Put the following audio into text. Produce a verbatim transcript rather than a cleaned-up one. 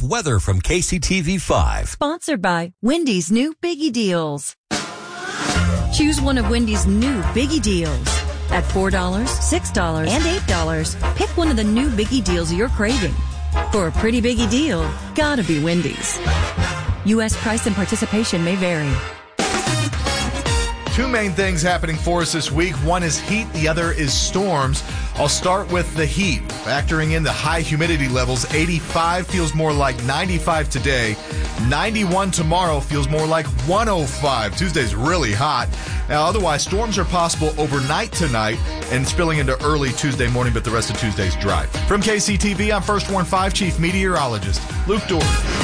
weather from K C T V five. Sponsored by Wendy's new Biggie Deals. Choose one of Wendy's new Biggie Deals. At four dollars, six dollars, and eight dollars, pick one of the new Biggie Deals you're craving. For a pretty biggie deal, gotta be Wendy's. U S price and participation may vary. Two main things happening for us this week. One is heat, the other is storms. I'll start with the heat. Factoring in the high humidity levels, eighty-five feels more like ninety-five today. ninety-one tomorrow feels more like one oh five. Tuesday's really hot. Now, otherwise, storms are possible overnight tonight and spilling into early Tuesday morning, but the rest of Tuesday's dry. From K C T V, I'm First Warn five Chief Meteorologist Luke Dory.